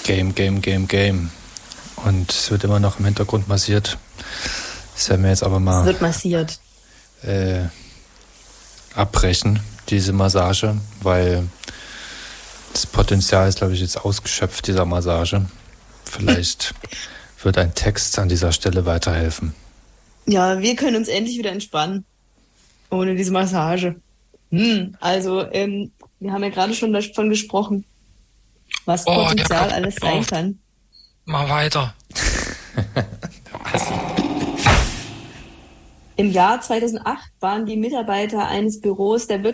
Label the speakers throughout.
Speaker 1: Game. Und es wird immer noch im Hintergrund massiert. Das werden wir jetzt aber mal...
Speaker 2: Es wird massiert.
Speaker 1: Abbrechen, diese Massage, weil das Potenzial ist, glaube ich, jetzt ausgeschöpft, dieser Massage. Vielleicht wird ein Text an dieser Stelle weiterhelfen.
Speaker 2: Ja, wir können uns endlich wieder entspannen. Ohne diese Massage. Also, wir haben ja gerade schon davon gesprochen, was Potenzial alles sein kann.
Speaker 3: Mal weiter.
Speaker 2: Im Jahr 2008 waren die Mitarbeiter eines Büros des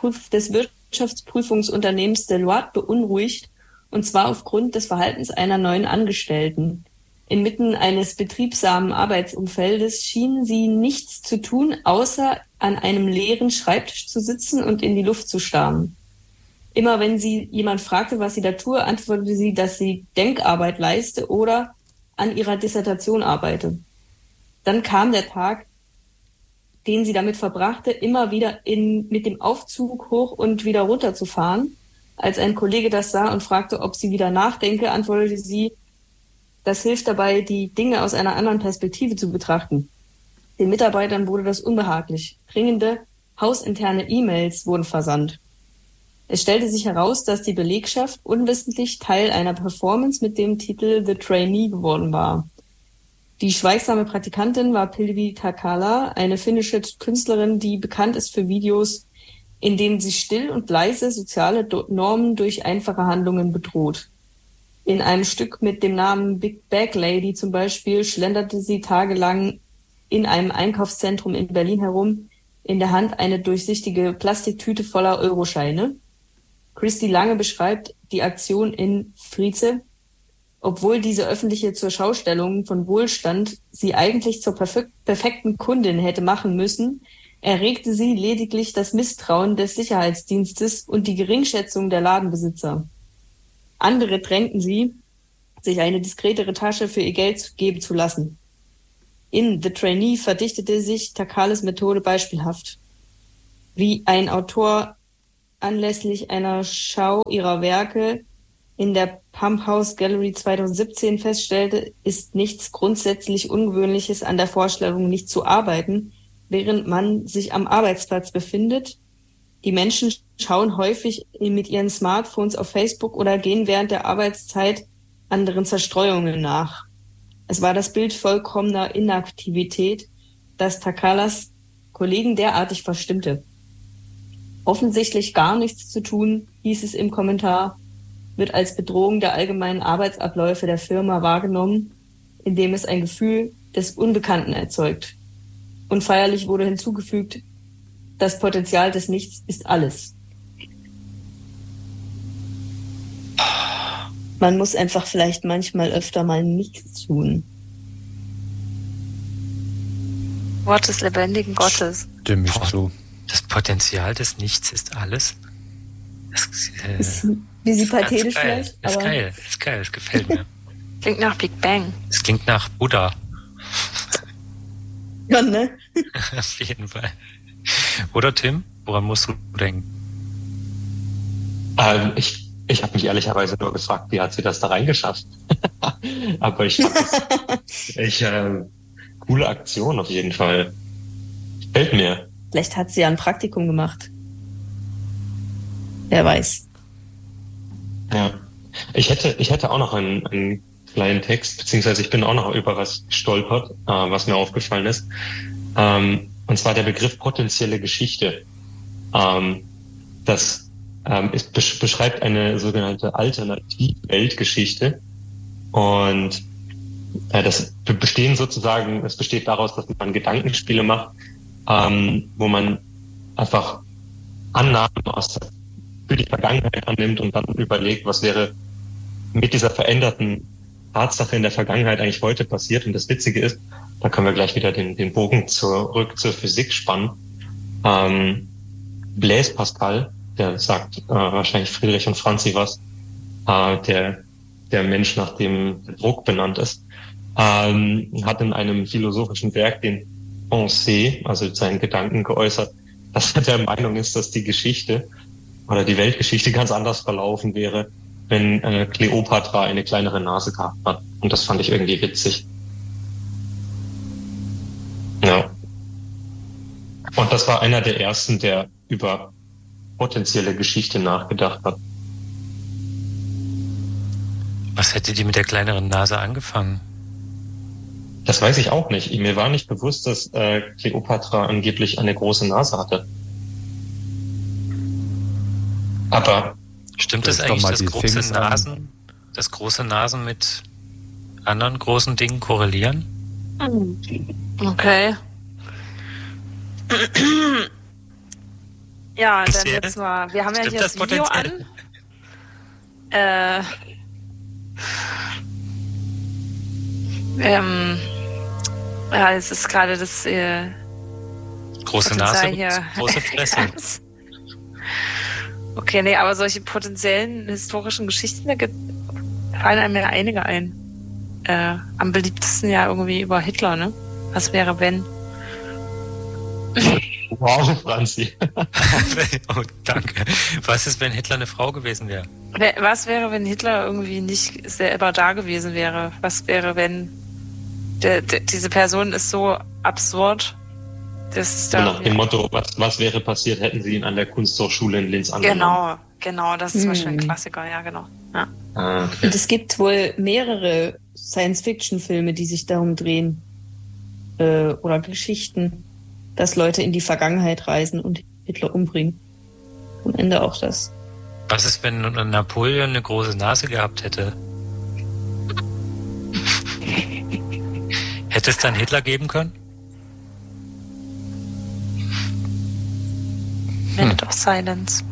Speaker 2: Wirtschaftsprüfungsunternehmens Deloitte beunruhigt, und zwar aufgrund des Verhaltens einer neuen Angestellten. Inmitten eines betriebsamen Arbeitsumfeldes schienen sie nichts zu tun, außer an einem leeren Schreibtisch zu sitzen und in die Luft zu starren. Immer wenn sie jemand fragte, was sie da tue, antwortete sie, dass sie Denkarbeit leiste oder an ihrer Dissertation arbeite. Dann kam der Tag, den sie damit verbrachte, immer wieder mit dem Aufzug hoch und wieder runter zu fahren. Als ein Kollege das sah und fragte, ob sie wieder nachdenke, antwortete sie, das hilft dabei, die Dinge aus einer anderen Perspektive zu betrachten. Den Mitarbeitern wurde das unbehaglich. Dringende, hausinterne E-Mails wurden versandt. Es stellte sich heraus, dass die Belegschaft unwissentlich Teil einer Performance mit dem Titel The Trainee geworden war. Die schweigsame Praktikantin war Pilvi Takala, eine finnische Künstlerin, die bekannt ist für Videos, in denen sie still und leise soziale Normen durch einfache Handlungen bedroht. In einem Stück mit dem Namen Big Bag Lady zum Beispiel schlenderte sie tagelang in einem Einkaufszentrum in Berlin herum, in der Hand eine durchsichtige Plastiktüte voller Euroscheine. Christy Lange beschreibt die Aktion in Frize. Obwohl diese öffentliche Zurschaustellung von Wohlstand sie eigentlich zur perfekten Kundin hätte machen müssen, erregte sie lediglich das Misstrauen des Sicherheitsdienstes und die Geringschätzung der Ladenbesitzer. Andere drängten sie, sich eine diskretere Tasche für ihr Geld geben zu lassen. In The Trainee verdichtete sich Takales Methode beispielhaft. Wie ein Autor anlässlich einer Schau ihrer Werke in der Pump House Gallery 2017 feststellte, ist nichts grundsätzlich Ungewöhnliches an der Vorstellung, nicht zu arbeiten, während man sich am Arbeitsplatz befindet. Die Menschen schauen häufig mit ihren Smartphones auf Facebook oder gehen während der Arbeitszeit anderen Zerstreuungen nach. Es war das Bild vollkommener Inaktivität, das Takalas Kollegen derartig verstimmte. Offensichtlich gar nichts zu tun, hieß es im Kommentar, wird als Bedrohung der allgemeinen Arbeitsabläufe der Firma wahrgenommen, indem es ein Gefühl des Unbekannten erzeugt. Und feierlich wurde hinzugefügt, das Potenzial des Nichts ist alles. Man muss einfach vielleicht manchmal öfter mal nichts tun.
Speaker 4: Wort des lebendigen Gottes.
Speaker 1: Stimme ich zu.
Speaker 3: Das Potenzial des Nichts ist alles. Das,
Speaker 2: ist ein bisschen pathetisch
Speaker 3: geil.
Speaker 2: vielleicht.
Speaker 3: Das ist geil, das gefällt mir.
Speaker 4: Klingt nach Big Bang.
Speaker 3: Es klingt nach Buddha.
Speaker 2: Ja, ne?
Speaker 3: Auf jeden Fall. Oder Tim, woran musst du denken?
Speaker 5: Ich habe mich ehrlicherweise nur gefragt, wie hat sie das da reingeschafft? Aber ich fand das coole Aktion auf jeden Fall. Gefällt mir.
Speaker 2: Vielleicht hat sie ja ein Praktikum gemacht. Wer weiß.
Speaker 5: Ja. Ich hätte auch noch einen kleinen Text, beziehungsweise ich bin auch noch über was gestolpert, was mir aufgefallen ist. Und zwar der Begriff potenzielle Geschichte. Das beschreibt eine sogenannte Alternativ-Weltgeschichte. Und es besteht daraus, dass man Gedankenspiele macht, wo man einfach Annahmen für die Vergangenheit annimmt und dann überlegt, was wäre mit dieser veränderten Tatsache in der Vergangenheit eigentlich heute passiert. Und das Witzige ist, da können wir gleich wieder den Bogen zurück zur Physik spannen. Blaise Pascal, der sagt wahrscheinlich Friedrich und Franzi was, der Mensch, nach dem der Druck benannt ist, hat in einem philosophischen Werk den Pensée, also seinen Gedanken geäußert, dass er der Meinung ist, dass die Geschichte oder die Weltgeschichte ganz anders verlaufen wäre, wenn Kleopatra eine kleinere Nase gehabt hat. Und das fand ich irgendwie witzig. Ja. Und das war einer der ersten, der über potenzielle Geschichte nachgedacht hat.
Speaker 3: Was hätte die mit der kleineren Nase angefangen?
Speaker 5: Das weiß ich auch nicht. Mir war nicht bewusst, dass Kleopatra angeblich eine große Nase hatte. Aber
Speaker 3: stimmt es eigentlich, dass große Nasen mit anderen großen Dingen korrelieren?
Speaker 4: Okay. Ja, dann jetzt mal. Wir haben ja hier das Video an. Ja, es ist gerade das
Speaker 3: große Nase, hier. Große Fresse.
Speaker 4: Okay, nee, aber solche potenziellen historischen Geschichten, da fallen einem ja einige ein. Am beliebtesten ja irgendwie über Hitler, ne? Was wäre, wenn?
Speaker 5: Wow, Franzi.
Speaker 3: Oh, danke. Was ist, wenn Hitler eine Frau gewesen wäre?
Speaker 4: Was wäre, wenn Hitler irgendwie nicht selber da gewesen wäre? Was wäre, wenn diese Person ist so absurd, dass es da...
Speaker 5: Nach dem Motto, was wäre passiert, hätten sie ihn an der Kunsthochschule in Linz angenommen?
Speaker 4: Genau, das ist zum Beispiel ein Klassiker, ja, genau. Ja.
Speaker 5: Okay.
Speaker 2: Und es gibt wohl mehrere Science-Fiction-Filme, die sich darum drehen. Oder Geschichten, dass Leute in die Vergangenheit reisen und Hitler umbringen. Am Ende auch das.
Speaker 3: Was ist, wenn Napoleon eine große Nase gehabt hätte? Hätte es dann Hitler geben können?
Speaker 4: Minute of Silence.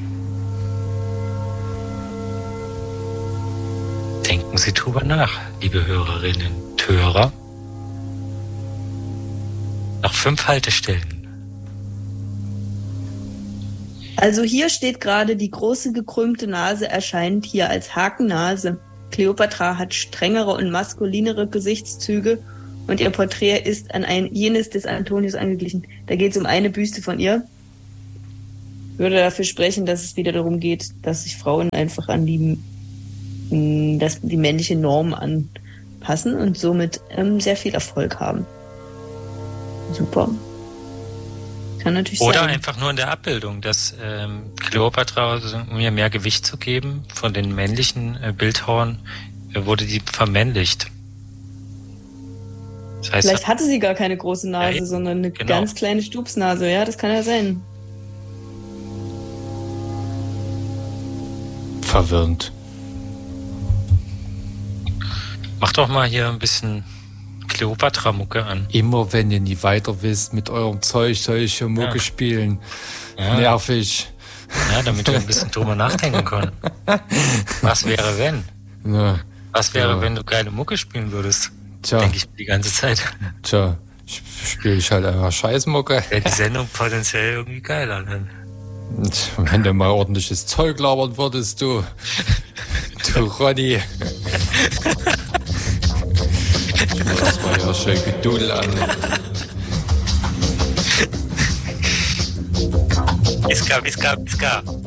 Speaker 3: Denken Sie drüber nach, liebe Hörerinnen und Hörer. Noch 5 Haltestellen.
Speaker 2: Also hier steht gerade, die große gekrümmte Nase erscheint hier als Hakennase. Kleopatra hat strengere und maskulinere Gesichtszüge und ihr Porträt ist an jenes des Antonius angeglichen. Da geht es um eine Büste von ihr. Würde dafür sprechen, dass es wieder darum geht, dass sich Frauen einfach an die männliche Norm anpassen und somit sehr viel Erfolg haben. Super. Kann natürlich
Speaker 3: Oder
Speaker 2: sein.
Speaker 3: einfach nur in der Abbildung, dass Kleopatra, um ihr mehr Gewicht zu geben, von den männlichen Bildhauern wurde die vermännlicht. Das heißt,
Speaker 2: vielleicht hatte sie gar keine große Nase, sondern eine ganz kleine Stupsnase. Ja, das kann ja sein.
Speaker 1: Verwirrend.
Speaker 3: Mach doch mal hier ein bisschen Kleopatra-Mucke an.
Speaker 1: Immer wenn ihr nie weiter wisst mit eurem Zeug, solche Mucke spielen.
Speaker 3: Ja.
Speaker 1: Nervig.
Speaker 3: Ja, damit wir ein bisschen drüber nachdenken können. Was wäre, wenn?
Speaker 1: Ja.
Speaker 3: Was wäre, wenn du geile Mucke spielen würdest?
Speaker 1: Tja.
Speaker 3: Denke ich die ganze Zeit.
Speaker 1: Tja, spiele ich halt einfach Scheißmucke.
Speaker 3: Wäre die Sendung potenziell irgendwie geiler dann.
Speaker 1: Und wenn du mal ordentliches Zeug labern würdest, du Ronny. Das war ja schön Gedudel an.
Speaker 3: Iska.